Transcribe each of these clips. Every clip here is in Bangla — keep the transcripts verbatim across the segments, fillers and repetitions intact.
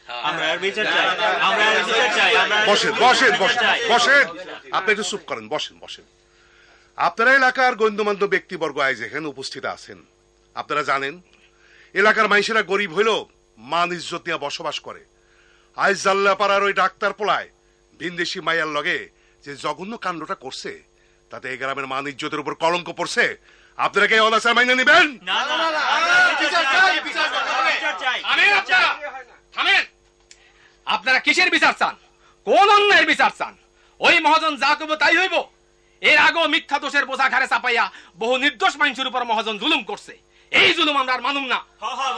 আমরা আর বিচার চাই, আমরা আর বিচার চাই। বসেন বসেন বসেন বসেন, আপনি একটু চুপ করেন, বসেন বসেন। আপনারা এলাকার গণ্যমান্য ব্যক্তিবর্গ আজ এখানে উপস্থিত আছেন। আপনারা জানেন এলাকার মানুষেরা গরিব হইলেও মান ইজ্জত নিয়ে বসবাস করে। আজ জাল্লাপাড়ার ওই ডাক্তার পোলায় ভিনদেশি মাইয়ার লগে যে জঘন্য কাণ্ডটা করছে, তাতে এই গ্রামের মান ইজ্জতের উপর কলঙ্ক পড়ছে। আপনারা কি অনাচার মাইনে নিবেন? আপনারা কিসের বিচার চান? কোন অন্যায়ের বিচার চান? ওই মহাজন যা করবো তাই হইব? এর আগেও মিথ্যা দোষের বোঝা ঘাড়ে চাপাইয়া বহু নির্দোষ মানুষের উপর মহাজন জুলুম করছে। এই জুলুম আমরা আর মানুম না।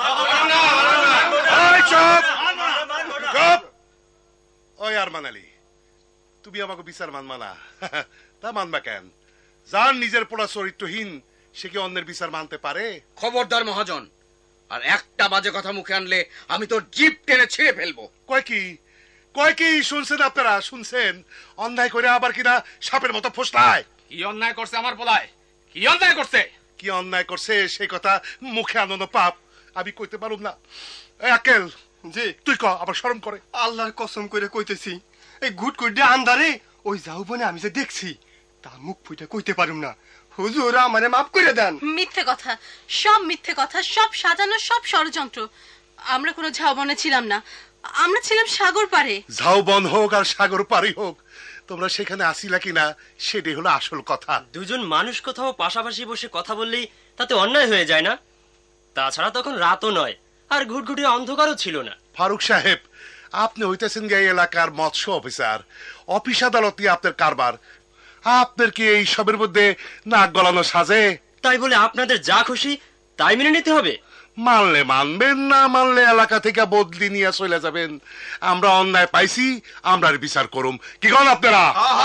ওই আর মানালি, তুমি আমাকে বিচার মানবা না? তা মানবা কেন? যার নিজের পোড়া চরিত্রহীন সে কি অন্যের বিচার মানতে পারে? খবরদার মহাজন, আর একটা বাজে কথা মুখে আনলে আমি তোর জিভ টেনে ছিঁড়ে ফেলবো। কয় কি কয় কি শুনছেন আপনারা? শুনছেন অন্যায় করে আবার কিনা সাপের মতো ফোসলায়। কি অন্যায় করছে আমার পোলায়? কি অন্যায় করছে? কি অন্যায় করছে সেই কথা মুখে আনন্দ পাপ আমি কইতে পারুম না। আকেল জি তুই ক, আবার শরম করে। আল্লাহর কসম করে কইতেছি, এই ঘুট করে আন্দারে ওই যাও বনে আমি যে দেখছি তা মুখ ফুটে কইতে পারুম না। হুজুর আমারে মাফ করে দেন। মিথ্যে কথা, সব মিথ্যে কথা, সব সাজানো, সব ষড়যন্ত্র। আমরা কোনো ঝাউবনে ছিলাম না, আমরা ছিলাম সাগর পারে। ঝাউবন হোক আর সাগর পারি হোক, তোমরা সেখানে আসিলা কিনা সেটাই হলো আসল কথা। দুজন মানুষ কোথাও পাশাপাশি বসে কথা বললেই তাতে অন্যায় হয়ে যায় না? তাছাড়া তখন রাতও নয়, আর ঘুটঘুটে অন্ধকারও ছিল না। ফারুক সাহেব, আপনি হইতেছেন গিয়ে এলাকার মৎস্য অফিসার, অফিস আদালতে আপনার কারবার। আপনার কি এই সবের মধ্যে নাক গলানো সাজে? তাই বলে আপনাদের যা খুশি তাই মেনে নিতে হবে? মানলে মানবেন, না মানলে এলাকা থেকে বদলি নিয়ে চলে যাবেন। আমরা অন্যায় পাইছি, আমরা বিচার করুম। কি করেন আপনারা?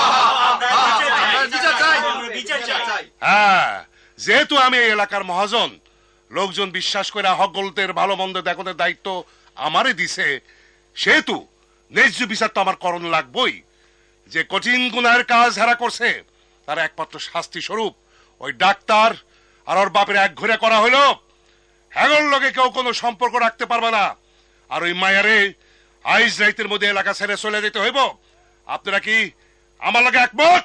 হ্যাঁ, যেহেতু আমি এই এলাকার মহাজন, লোকজন বিশ্বাস করে হকগলতের ভালো মন্দ দেখানোর দায়িত্ব আমারই দিছে, সেহেতু ন্যায্য বিচার তো আমার করণ লাগবই। যে কঠিন গুনাহের কাজ হারা করছে তার একমাত্র শাস্তি স্বরূপ ওই ডাক্তার আর ওর বাপের এক ঘুরে করা হইল। হ্যাগর লগে কেউ কোনো সম্পর্ক রাখতে পারবে না। আর ওই মায়ারে আইজ রাইতের মধ্যে এলাকা ছেড়ে চলে যেতে হইব। আপনারা কি আমার লগে একমত?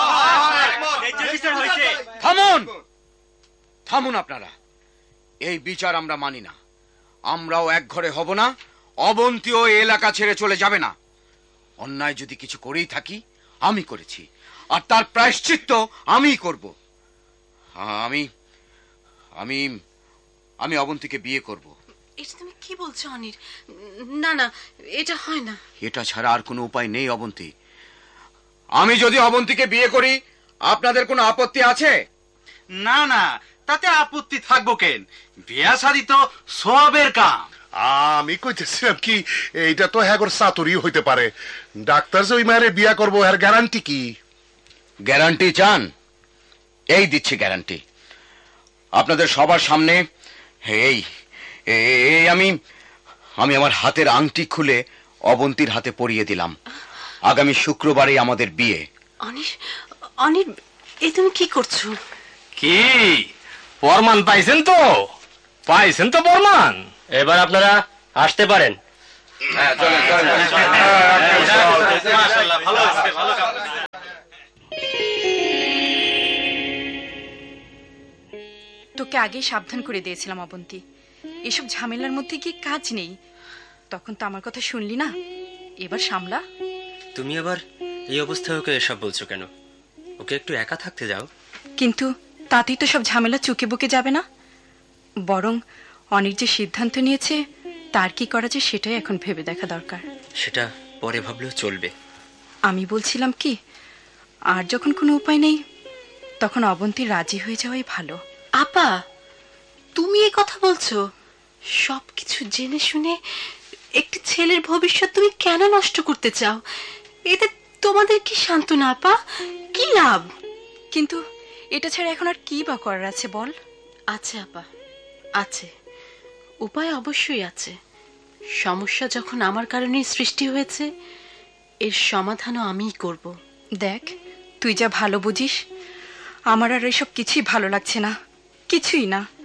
থামুন থামুন আপনারা, এই বিচার আমরা মানি না। আমরাও এক ঘরে হব না, অবন্তীও এলাকা ছেড়ে চলে যাবে না। অন্যায় যদি কিছু করেই থাকি আমি করেছি, আর তার প্রায়শ্চিত্ত আমিই করব। আমি আমি আমি অবন্তীকে বিয়ে করব। এটা তুমি কি বলছো অনির? না না, এটা হয় না। এটা ছাড়া আর কোনো উপায় নেই অবন্তী। আমি যদি অবন্তীকে বিয়ে করি আপনাদের কোনো আপত্তি আছে? না না, তাতে আপত্তি থাকবো কেন? বিয়া শাদী তো সবের কাম। আমি কইতেছিলাম কি, এইটা তো হ্যাগর চাতুরি হইতে পারে। ডাক্তার যে ওই মায়ের বিয়া করবো, এর গ্যারান্টি কি? গ্যারান্টি চান? এই দিচ্ছি গ্যারান্টি। আপনাদের সবার সামনে এই এই আমি আমি আমার হাতের আংটি খুলে অবন্তীর হাতে পরিয়ে দিলাম। আগামী শুক্রবারে আমাদের বিয়ে। অনির, অনির, এই তুমি কি করছো? কি প্রমাণ পাইছেন তো? পাইছেন তো প্রমাণ? এবার আপনারা আসতে পারেন। তোকে আগে সাবধান করে দিয়েছিলাম অবন্তী, এসব ঝামেলার মধ্যে কি কাজ নেই। তখন তো আমার কথা শুনলি না, এবার সামলা। তুমি আবার এই অবস্থায় ওকে এসব বলছো কেন? ওকে একটু একা থাকতে যাও। কিন্তু তাতেই তো সব ঝামেলা চুকে বুকে যাবে না। বরং অনির যে সিদ্ধান্ত নিয়েছে তার কি করা যায় সেটাই এখন ভেবে দেখা দরকার। সেটা পরে ভাবলেও চলবে। আমি বলছিলাম কি, আর যখন কোনো উপায় নেই তখন অবন্তী রাজি হয়ে যাওয়াই ভালো। আপা, তুমি এই কথা বলছো? সবকিছু জেনে শুনে একটি ছেলের ভবিষ্যৎ তুমি কেন নষ্ট করতে চাও? এতে তোমাদের কি সান্ত্বনা আপা? কি লাভ? কিন্তু এটা ছাড়া এখন আর কি বা করার আছে বল? আছে আপা, আছে। উপায় অবশ্যই আছে। সমস্যা যখন আমার কারণেই সৃষ্টি হয়েছে, এর সমাধানও আমিই করব। দেখ, তুই যা ভালো বুঝিস, আমার আর এসব কিছুই ভালো লাগছে না, কিছুই না।